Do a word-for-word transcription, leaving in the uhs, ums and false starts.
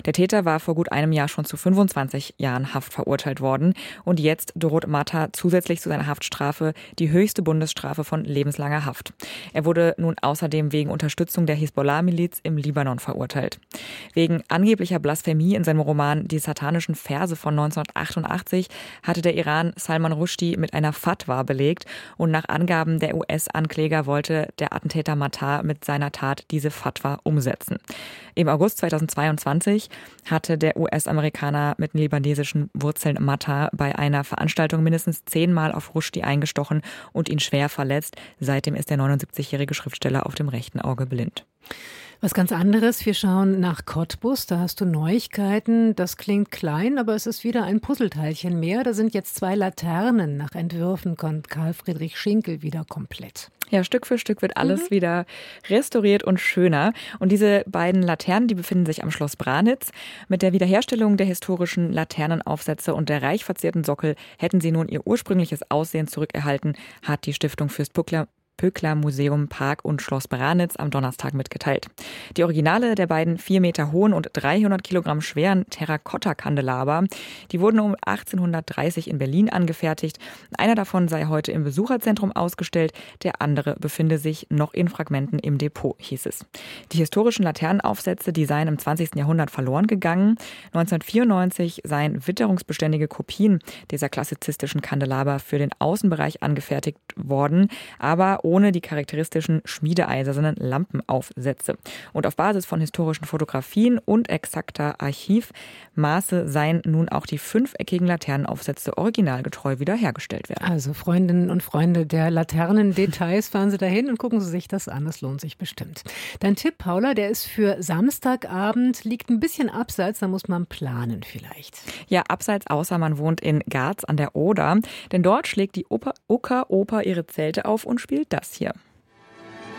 Der Täter war vor gut einem Jahr schon zu fünfundzwanzig Jahren Haft verurteilt worden. Und jetzt droht Matar zusätzlich zu seiner Haftstrafe die höchste Bundesstrafe von lebenslanger Haft. Er wurde nun außerdem wegen Unterstützung der Hisbollah-Miliz im Libanon verurteilt. Wegen angeblicher Blasphemie in seinem Roman Die satanischen Verse von neunzehnhundertachtundachtzig hatte der Iran Salman Rushdie mit einer Fatwa belegt und nach Angaben der U S-Ankläger wollte der Attentäter Matar mit seiner Tat diese Fatwa umsetzen. Im August zweitausendzweiundzwanzig hatte der U S-Amerikaner mit libanesischen Wurzeln Matar bei einer Veranstaltung mindestens zehnmal auf Rushdie eingestochen und ihn schwer verletzt. Seitdem ist der neunundsiebzigjährige Schriftsteller auf dem rechten Auge blind. Was ganz anderes, wir schauen nach Cottbus, da hast du Neuigkeiten. Das klingt klein, aber es ist wieder ein Puzzleteilchen mehr. Da sind jetzt zwei Laternen nach Entwürfen von Karl Friedrich Schinkel wieder komplett. Ja, Stück für Stück wird alles Mhm. wieder restauriert und schöner. Und diese beiden Laternen, die befinden sich am Schloss Branitz. Mit der Wiederherstellung der historischen Laternenaufsätze und der reich verzierten Sockel hätten sie nun ihr ursprüngliches Aussehen zurückerhalten, hat die Stiftung Fürst Pückler Pöckler Museum Park und Schloss Branitz am Donnerstag mitgeteilt. Die Originale der beiden vier Meter hohen und dreihundert Kilogramm schweren Terrakotta-Kandelaber, die wurden um achtzehnhundertdreißig in Berlin angefertigt. Einer davon sei heute im Besucherzentrum ausgestellt, der andere befinde sich noch in Fragmenten im Depot, hieß es. Die historischen Laternenaufsätze, die seien im zwanzigsten Jahrhundert verloren gegangen. neunzehnhundertvierundneunzig seien witterungsbeständige Kopien dieser klassizistischen Kandelaber für den Außenbereich angefertigt worden, aber ohne die charakteristischen schmiedeeisernen Lampenaufsätze. Und auf Basis von historischen Fotografien und exakter Archivmaße seien nun auch die fünfeckigen Laternenaufsätze originalgetreu wiederhergestellt werden. Also Freundinnen und Freunde der Laternendetails, fahren Sie dahin und gucken Sie sich das an, das lohnt sich bestimmt. Dein Tipp, Paula, der ist für Samstagabend, liegt ein bisschen abseits, da muss man planen vielleicht. Ja, abseits, außer man wohnt in Garz an der Oder, denn dort schlägt die Oper, Oker Oper ihre Zelte auf und spielt das hier.